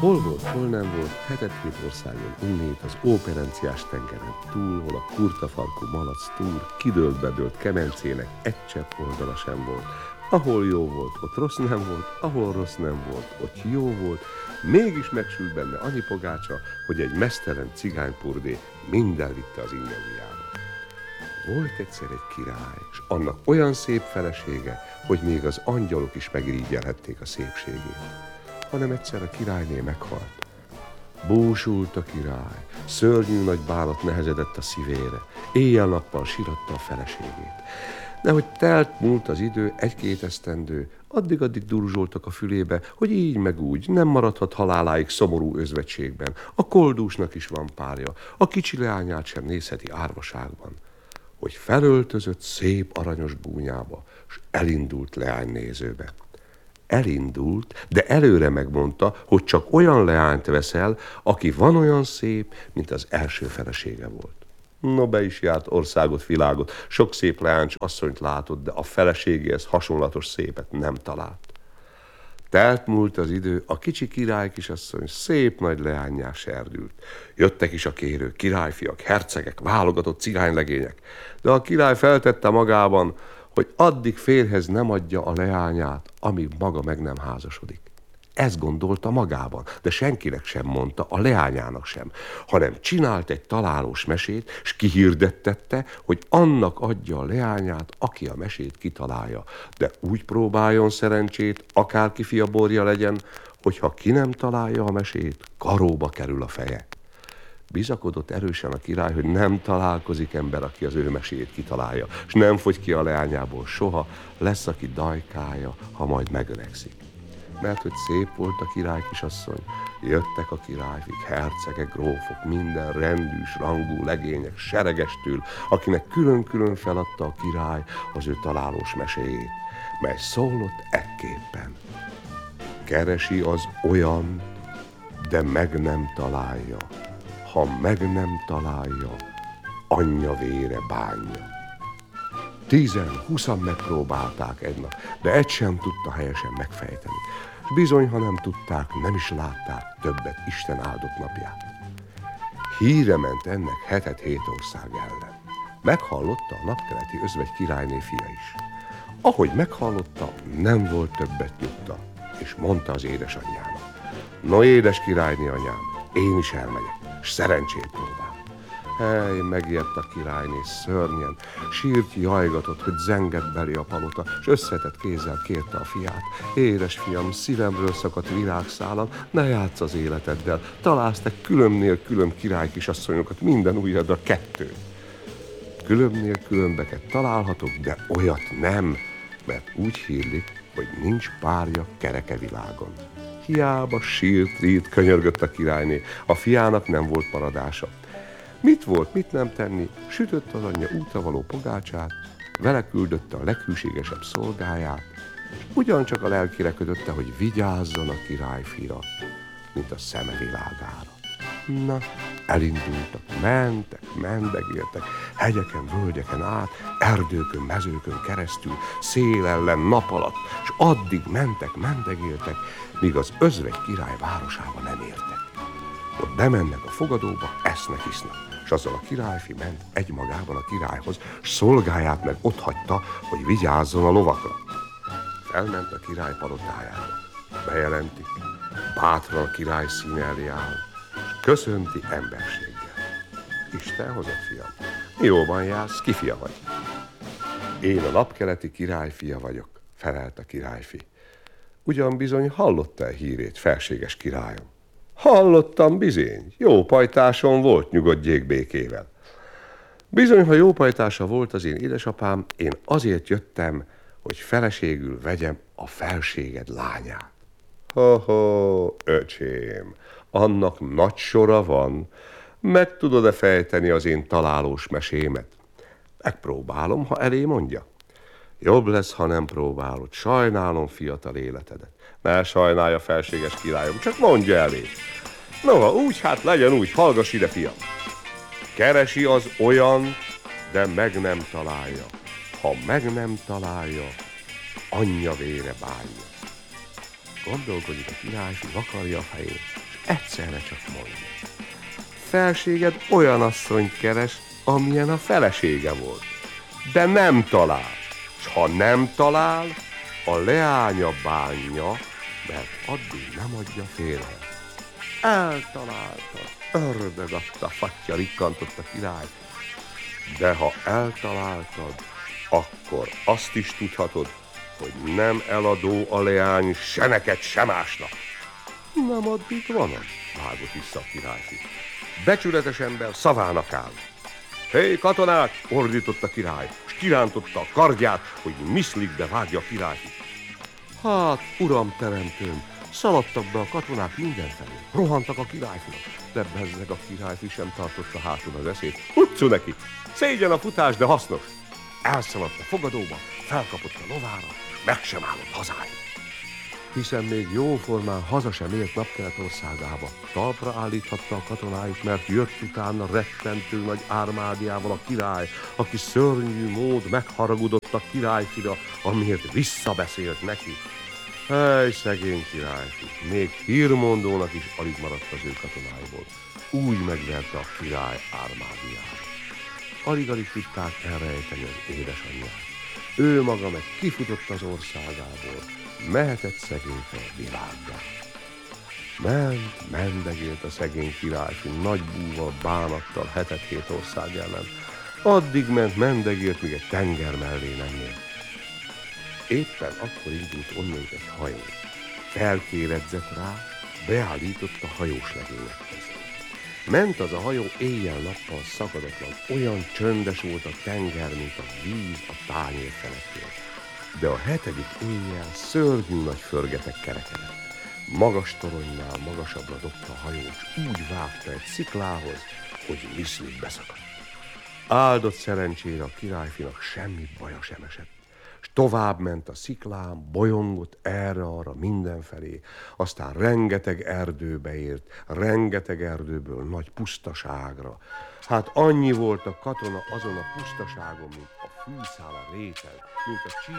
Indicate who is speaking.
Speaker 1: Hol volt, hol nem volt, hetet-hét országon innét az óperenciás tengeren túl, hol a kurtafarkú malac túl, kidőlt-bedőlt kemencének egy csepp oldala sem volt. Ahol jó volt, ott rossz nem volt, ahol rossz nem volt, ott jó volt, mégis megsült benne annyi pogácsa, hogy egy meztelen cigánypurdé minden vitte az inge ujjába. Volt egyszer egy király, és annak olyan szép felesége, hogy még az angyalok is megirigyelhették a szépségét. Hanem egyszer a királyné meghalt. Búsult a király, szörnyű nagy bánat nehezedett a szívére, éjjel-nappal síratta a feleségét. De hogy múlt az idő, egy-két esztendő, addig-addig durzsoltak a fülébe, hogy így meg úgy nem maradhat haláláig szomorú özvegységben. A koldúsnak is van párja, a kicsi leányát sem nézheti árvaságban. Hogy felöltözött szép aranyos búnyába, s elindult leánynézőbe. Elindult, de előre megmondta, hogy csak olyan leányt veszel, aki van olyan szép, mint az első felesége volt. No, be is járt országot, világot, sok szép leáncs asszonyt látott, de a feleségéhez hasonlatos szépet nem talált. Múlt az idő, a kicsi király kisasszony szép nagy leánnyá serdült. Jöttek is a kérők, királyfiak, hercegek, válogatott cigánylegények, de a király feltette magában, hogy addig férjhez nem adja a leányát, amíg maga meg nem házasodik. Ezt gondolta magában, de senkinek sem mondta, a leányának sem, hanem csinált egy találós mesét, s kihirdettette, hogy annak adja a leányát, aki a mesét kitalálja, de úgy próbáljon szerencsét, akárki fia borja legyen, hogyha ki nem találja a mesét, karóba kerül a feje. Bizakodott erősen a király, hogy nem találkozik ember, aki az ő meséjét kitalálja, és nem fogy ki a leányából soha, lesz, aki dajkája, ha majd megöregszik. Mert hogy szép volt a király kisasszony, jöttek a királyfik, hercegek, grófok, minden rendűs, rangú legények, seregestül, akinek külön-külön feladta a király az ő találós meséjét, mely szólott ekképpen. Keresi az olyan, de meg nem találja, ha meg nem találja, anyja vére bánja. 10-20 megpróbálták egy nap, de egy sem tudta helyesen megfejteni. És bizony, ha nem tudták, nem is látták többet Isten áldott napját. Híre ment ennek hetet-hét ország ellen. Meghallotta a napkeleti özvegy királyné fia is. Ahogy meghallotta, nem volt többet nyugta, és mondta az édesanyjának: no, édes királyné anyám, én is elmegyek, s szerencsét próbál. Hely, megijedt a királyné szörnyen, sírt, jajgatott, hogy zengett belé a palota, s összetett kézzel kérte a fiát: édes fiam, szívemről szakadt virágszálam, ne játsz az életeddel, találsz te különbnél különb király kisasszonyokat, minden ujjadra 2. Különbnél különbeket találhatok, de olyat nem, mert úgy hírlik, hogy nincs párja kereke világon. Hiába sírt, rít, könyörgött a királyné, a fiának nem volt maradása. Mit volt, mit nem tenni, sütött az anyja útra való pogácsát, vele küldötte a leghűségesebb szolgáját, és ugyancsak a lelkére kötötte, hogy vigyázzon a királyfira, mint a szeme világára. Na, elindultak, mendegéltek, hegyeken, völgyeken át, erdőkön, mezőkön keresztül, szél ellen, nap alatt, és addig mentek, mendegéltek, míg az özvegy király városába nem értek. Ott bemennek a fogadóba, esznek, isznak, és azzal a királyfi ment egymagában a királyhoz, s szolgáját meg otthagyta, hogy vigyázzon a lovakra. Felment a király palotájába, bejelentik, bátran a király színe elé áll, és köszönti emberséggel. Isten hozott, fiam, jóban jársz, ki fia vagy? Én a napkeleti király fia vagyok, felelt a királyfi. Ugyan bizony hallottál hírét, felséges királyom? Hallottam bizony, jó pajtásom volt, nyugodjék békével. Bizony, ha jó pajtása volt az én édesapám, én azért jöttem, hogy feleségül vegyem a felséged lányát. Ho-ho, öcsém, annak nagy sora van, meg tudod-e fejteni az én találós mesémet? Megpróbálom, ha elé mondja. Jobb lesz, ha nem próbálod, sajnálom fiatal életedet. Ne sajnálja, felséges királyom, csak mondja elé. No, úgy, hát legyen úgy, hallgass ide, fiam. Keresi az olyan, de meg nem találja. Ha meg nem találja, anyja vére bánja. Gondolkodik a királyfi, vakarja a fejét, és egyszerre csak mondja. Felséged olyan asszonyt keres, amilyen a felesége volt. De nem talál, s ha nem talál, a leánya bánja, mert addig nem adja félre. Eltalálta, ördög adta, fatya, rikkantott a király. De ha eltaláltad, akkor azt is tudhatod, hogy nem eladó a leány se neked, se másnak. Nem addig van, vágott vissza a királyfi. Becsületes ember szavának áll. Hé, katonák! Ordított a király, és kirántotta a kardját, hogy miszlikbe vágja a királyfi. Hát, uram teremtőm, szaladtak be a katonák mindenfelé. Rohantak a királyfinak, de bezzeg a királyfi sem tartotta hátul az eszét. Utcu neki! Szégyen a futás, de hasznos! Elszaladt a fogadóba, felkapott a lovára, és meg sem állott hazáig. Hiszen még jóformán haza sem ért Napkelet-országába. Talpra állíthatta a katonáit, mert jött utána rettentő nagy ármádiával a király, aki szörnyű mód megharagudott a királyfira, amiért visszabeszélt neki. Hely, szegény királyfi, még hírmondónak is alig maradt az ő katonáiból. Úgy megverte a király ármádiát. Alig-alig tudták elrejteni az édesanyját. Ő maga meg kifutott az országából, mehetett szegényre a világba. Mendegélt a szegény királyfi nagy búval, bánattal hetet-hét ország ellen. Addig mendegélt, míg egy tenger mellé nem ért. Éppen akkor indult onnét egy hajó. Felkéredzett rá, beállított a hajós legényekhez. Ment az a hajó éjjel-nappal szakadatlan, olyan csöndes volt a tenger, mint a víz a tányér felettől. De a hetedik éjjel szörnyű nagy förgetek kerekedett. Magas toronynál magasabbra dobta a hajó, és úgy vágta egy sziklához, hogy miszlik beszakadt. Áldott szerencsére a királyfinak semmi baja sem esett, s tovább ment a sziklán, bolyongott erre-arra mindenfelé, aztán rengeteg erdőbe ért, rengeteg erdőből nagy pusztaságra. Hát annyi volt a katona azon a pusztaságon, mint a fűszál a réten, mint a